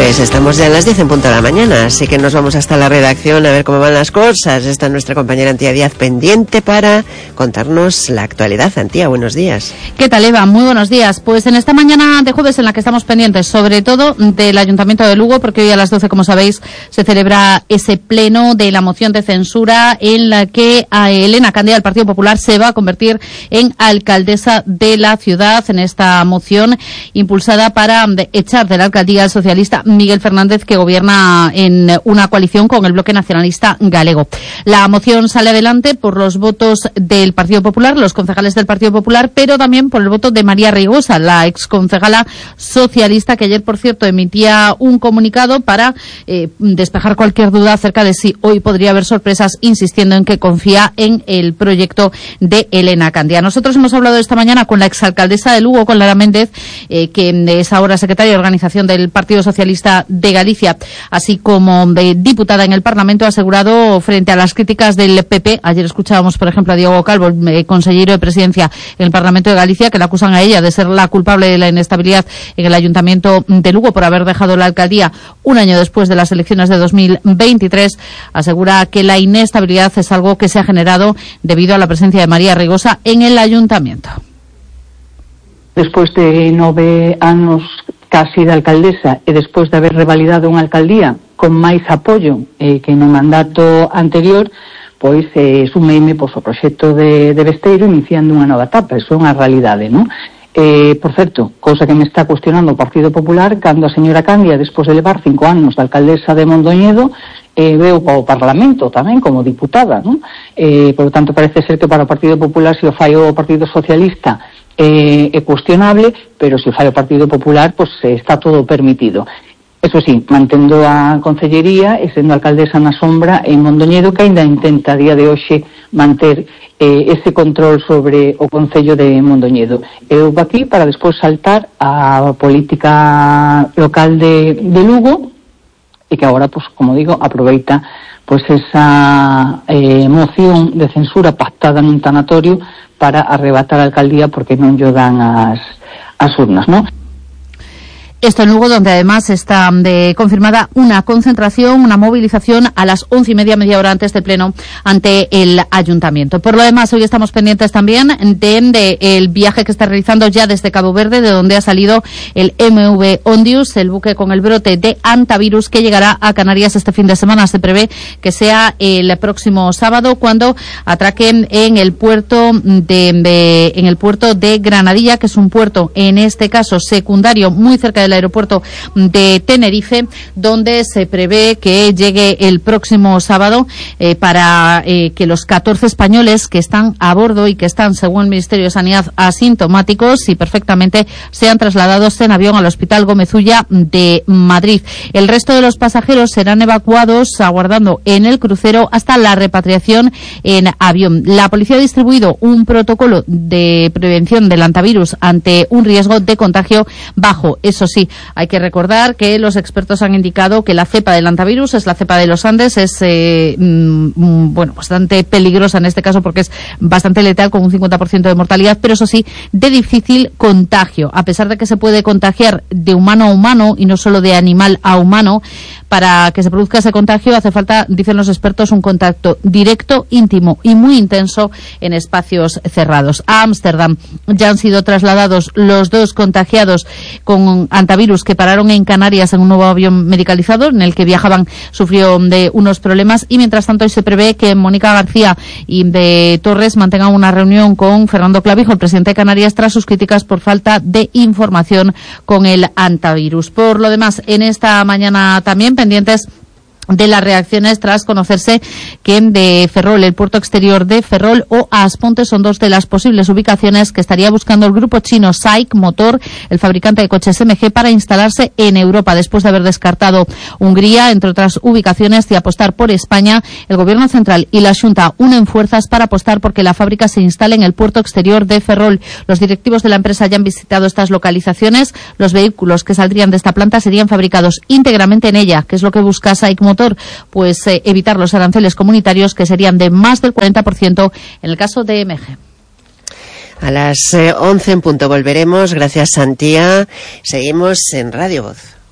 Pues estamos ya en las 10 en punto de la mañana, así que nos vamos hasta la redacción a ver cómo van las cosas. Está nuestra compañera Antía Díaz pendiente para contarnos la actualidad. Antía, buenos días. ¿Qué tal, Eva? Muy buenos días. Pues en esta mañana de jueves en la que estamos pendientes, sobre todo del Ayuntamiento de Lugo, porque hoy a las 12, como sabéis, se celebra ese pleno de la moción de censura en la que a Elena Candia, del Partido Popular, se va a convertir en alcaldesa de la ciudad, en esta moción impulsada para echar de la alcaldía al socialista Miguel Fernández, que gobierna en una coalición con el Bloque Nacionalista Galego. La moción sale adelante por los votos del Partido Popular, los concejales del Partido Popular, pero también por el voto de María Reigosa, la exconcejala socialista, que ayer, por cierto, emitía un comunicado para despejar cualquier duda acerca de si hoy podría haber sorpresas, insistiendo en que confía en el proyecto de Elena Candia. Nosotros hemos hablado esta mañana con la exalcaldesa de Lugo, con Lara Méndez, que es ahora secretaria de Organización del Partido Socialista de Galicia, así como de diputada en el Parlamento, ha asegurado frente a las críticas del PP. Ayer escuchábamos, por ejemplo, a Diego Calvo, consejero de Presidencia en el Parlamento de Galicia, que la acusan a ella de ser la culpable de la inestabilidad en el Ayuntamiento de Lugo por haber dejado la alcaldía un año después de las elecciones de 2023. Asegura que la inestabilidad es algo que se ha generado debido a la presencia de María Reigosa en el Ayuntamiento. Despois de 9 anos casi de alcaldesa e despois de haber revalidado unha alcaldía con máis apoio que no mandato anterior, pois sumeime ao proxecto de Besteiro iniciando unha nova etapa. Iso é unha realidade, non? Por certo, cousa que me está cuestionando o Partido Popular, cando a señora Candia, despois de levar 5 anos de alcaldesa de Mondoñedo, veu ao Parlamento tamén como diputada, non? Por lo tanto, parece ser que para o Partido Popular, se o fai o Partido Socialista, é cuestionable, pero se o fai o Partido Popular, pois está todo permitido. Eso sí, mantendo a concellería e sendo alcaldesa na sombra en Mondoñedo, que ainda intenta a día de hoxe manter ese control sobre o Concello de Mondoñedo. Eu aquí para despois saltar a política local de Lugo, e que agora, pues, como digo, aproveita pues esa moción de censura pactada nun tanatorio para arrebatar a alcaldía porque non lle dan as urnas, ¿no? Esto en Lugo, donde además está confirmada una concentración, una movilización a las 11:30, media hora antes del pleno, ante el Ayuntamiento. Por lo demás, hoy estamos pendientes también de el viaje que está realizando ya desde Cabo Verde, de donde ha salido el MV Ondius, el buque con el brote de hantavirus que llegará a Canarias este fin de semana. Se prevé que sea el próximo sábado, cuando atraquen en el puerto de Granadilla, que es un puerto, en este caso secundario, muy cerca del aeropuerto de Tenerife, donde se prevé que llegue el próximo sábado para que los 14 españoles que están a bordo y que están, según el Ministerio de Sanidad, asintomáticos y perfectamente, sean trasladados en avión al Hospital Gómez Ulla de Madrid. El resto de los pasajeros serán evacuados aguardando en el crucero hasta la repatriación en avión. La policía ha distribuido un protocolo de prevención del hantavirus ante un riesgo de contagio bajo. Eso sí, hay que recordar que los expertos han indicado que la cepa del hantavirus es la cepa de los Andes, es bastante peligrosa en este caso porque es bastante letal, con un 50% de mortalidad, pero eso sí, de difícil contagio. A pesar de que se puede contagiar de humano a humano y no solo de animal a humano, para que se produzca ese contagio hace falta, dicen los expertos, un contacto directo, íntimo y muy intenso en espacios cerrados. A Ámsterdam ya han sido trasladados los 2 contagiados con hantavirus que pararon en Canarias en un nuevo avión medicalizado en el que viajaban, sufrió de unos problemas, y mientras tanto hoy se prevé que Mónica García y de Torres mantengan una reunión con Fernando Clavijo, el presidente de Canarias, tras sus críticas por falta de información con el hantavirus. Por lo demás, en esta mañana también pendientes de las reacciones tras conocerse que de Ferrol, el puerto exterior de Ferrol o Asponte son 2 de las posibles ubicaciones que estaría buscando el grupo chino SAIC Motor, el fabricante de coches MG, para instalarse en Europa. Después de haber descartado Hungría, entre otras ubicaciones, y apostar por España, el Gobierno central y la Xunta unen fuerzas para apostar porque la fábrica se instale en el puerto exterior de Ferrol. Los directivos de la empresa ya han visitado estas localizaciones. Los vehículos que saldrían de esta planta serían fabricados íntegramente en ella, que es lo que busca SAIC Motor, pues evitar los aranceles comunitarios, que serían de más del 40% en el caso de MG. A las 11 en punto volveremos. Gracias, Antía. Seguimos en Radio Voz.